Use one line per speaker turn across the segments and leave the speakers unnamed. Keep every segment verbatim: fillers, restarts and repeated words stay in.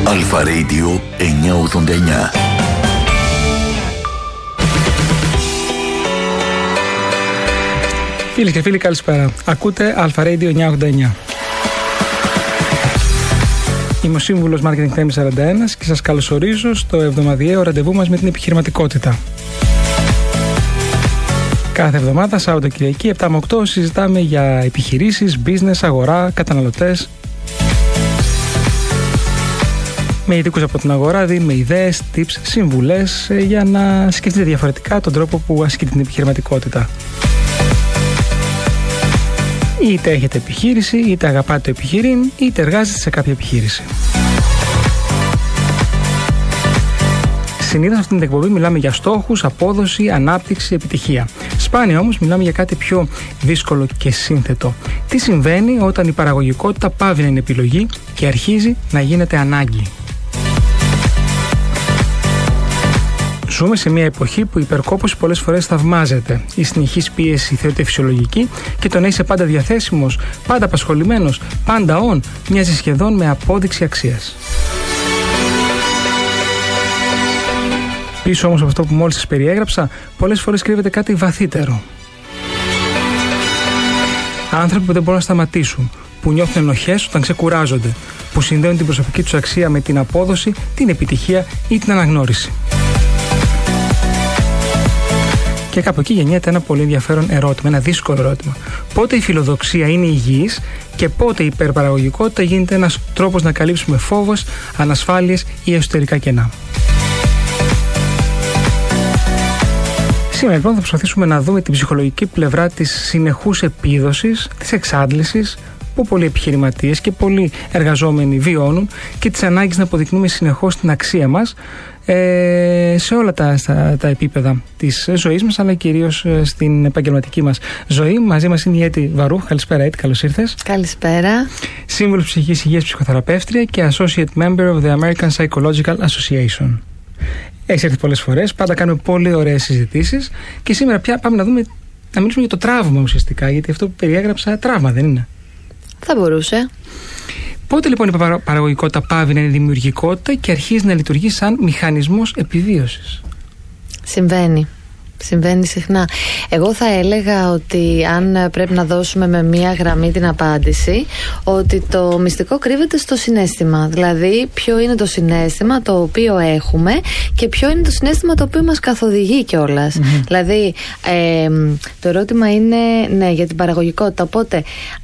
Αλφα Radio εννιακόσια ογδόντα εννιά.
Φίλοι και φίλοι, καλησπέρα. Ακούτε Αλφα Radio εννιακόσια ογδόντα εννιά. Είμαι ο σύμβουλος Marketing Θέμης σαράντα ένα και σας καλωσορίζω στο εβδομαδιαίο ραντεβού μας με την επιχειρηματικότητα. Κάθε εβδομάδα, Σάββατο Κυριακή, επτά με οκτώ, συζητάμε για επιχειρήσεις, business, αγορά, καταναλωτές. Με ειδικούς από την αγορά δίνουμε ιδέες, tips, συμβουλές για να σκεφτείτε διαφορετικά τον τρόπο που ασκείτε την επιχειρηματικότητα. Είτε έχετε επιχείρηση, είτε αγαπάτε το επιχειρήν, είτε εργάζεστε σε κάποια επιχείρηση. Συνήθως αυτήν την εκπομπή μιλάμε για στόχους, απόδοση, ανάπτυξη, επιτυχία. Σπάνια όμως μιλάμε για κάτι πιο δύσκολο και σύνθετο. Τι συμβαίνει όταν η παραγωγικότητα πάβει να είναι επιλογή και αρχίζει να γίνεται ανάγκη. Ζούμε σε μια εποχή που η υπερκόπωση πολλές φορές θαυμάζεται. Η συνεχής πίεση θεωρείται φυσιολογική και το να είσαι πάντα διαθέσιμος, πάντα απασχολημένος, πάντα on, μοιάζει σχεδόν με απόδειξη αξίας. Πίσω όμως από αυτό που μόλις σας περιέγραψα, πολλές φορές κρύβεται κάτι βαθύτερο. Άνθρωποι που δεν μπορούν να σταματήσουν, που νιώθουν ενοχές όταν ξεκουράζονται, που συνδέουν την προσωπική τους αξία με την απόδοση, την επιτυχία ή την αναγνώριση. Και κάπου εκεί γεννιέται ένα πολύ ενδιαφέρον ερώτημα, ένα δύσκολο ερώτημα. Πότε η φιλοδοξία είναι υγιής και πότε η υπερπαραγωγικότητα γίνεται ένας τρόπος να καλύψουμε φόβους, ανασφάλειες ή εσωτερικά κενά. Σήμερα λοιπόν θα προσπαθήσουμε να δούμε την ψυχολογική πλευρά της συνεχούς επίδοσης, της εξάντλησης που πολλοί επιχειρηματίες και πολλοί εργαζόμενοι βιώνουν και τις ανάγκες να αποδεικνύουμε συνεχώς την αξία μας ε, σε όλα τα, στα, τα επίπεδα της ζωής μας, αλλά κυρίως ε, στην επαγγελματική μας ζωή. Μαζί μας είναι η Έτη Βαρούχ. Καλησπέρα Έτη, καλώς ήρθες.
Καλησπέρα.
Σύμβουλος ψυχικής υγείας, ψυχοθεραπεύτρια και Associate Member of the American Psychological Association. Έχεις έρθει πολλές φορές, πάντα κάνουμε πολύ ωραίες συζητήσεις και σήμερα πια πάμε να δούμε, να μιλήσουμε για το τραύμα ουσιαστικά, γιατί αυτό που περιέγραψα τραύμα δεν είναι?
Θα μπορούσε.
Πότε λοιπόν η παραγωγικότητα πάβει να είναι δημιουργικότητα και αρχίζει να λειτουργεί σαν μηχανισμός επιβίωσης?
Συμβαίνει. Συμβαίνει συχνά. Εγώ θα έλεγα ότι αν πρέπει να δώσουμε με μία γραμμή την απάντηση, ότι το μυστικό κρύβεται στο συναίσθημα. Δηλαδή, ποιο είναι το συναίσθημα το οποίο έχουμε και ποιο είναι το συναίσθημα το οποίο μας καθοδηγεί κιόλας. Mm-hmm. Δηλαδή, ε, το ερώτημα είναι, ναι, για την παραγωγικότητα. Οπότε,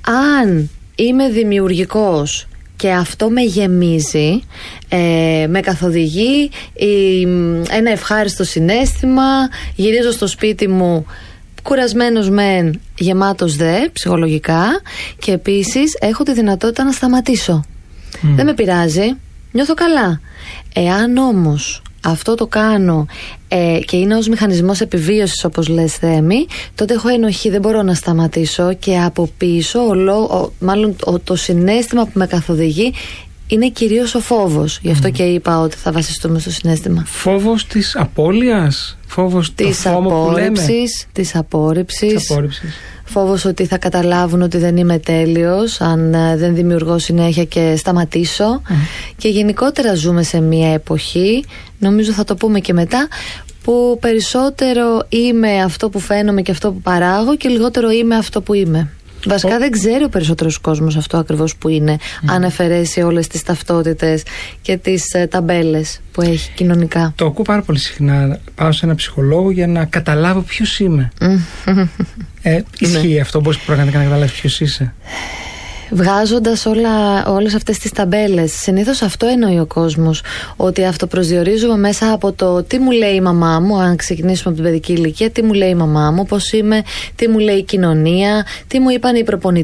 αν είμαι δημιουργικός και αυτό με γεμίζει, ε, με καθοδηγεί, η, ένα ευχάριστο συναίσθημα, γυρίζω στο σπίτι μου κουρασμένος μεν, γεμάτος δε, ψυχολογικά, και επίσης έχω τη δυνατότητα να σταματήσω. Mm. Δεν με πειράζει, νιώθω καλά. Εάν όμως αυτό το κάνω ε, και είναι ως μηχανισμός επιβίωσης, όπως λες Θέμη, τότε έχω ενοχή, δεν μπορώ να σταματήσω και από πίσω ο, ο, μάλλον ο, το συναίσθημα που με καθοδηγεί είναι κυρίως ο φόβος. Γι' αυτό mm. και είπα ότι θα βασιστούμε στο συναίσθημα. Φόβος της απώλειας, φόβος της απόρριψης, της απόρριψης, φόβος ότι θα καταλάβουν ότι δεν είμαι τέλειος αν δεν δημιουργώ συνέχεια και σταματήσω. Mm. Και γενικότερα ζούμε σε μια εποχή, νομίζω θα το πούμε και μετά, που περισσότερο είμαι αυτό που φαίνομαι και αυτό που παράγω και λιγότερο είμαι αυτό που είμαι. Βασικά δεν ξέρει ο περισσότερος κόσμος αυτό ακριβώς που είναι, mm. αν αφαιρέσει όλες τις ταυτότητες και τις ε, ταμπέλες που έχει κοινωνικά. Το ακούω πάρα πολύ συχνά. Πάω σε ένα ψυχολόγο για να καταλάβω ποιος είμαι. ε, ισχύει ναι. αυτό? Μπορείς πραγματικά να καταλάβεις ποιος είσαι? Βγάζοντας όλα, όλες αυτές τις ταμπέλες. Συνήθως αυτό εννοεί ο κόσμος, ότι αυτοπροσδιορίζουμε μέσα από το τι μου λέει η μαμά μου, αν ξεκινήσουμε από την παιδική ηλικία, τι μου λέει η μαμά μου, πώς είμαι, τι μου λέει η κοινωνία, τι μου είπαν οι προπονητές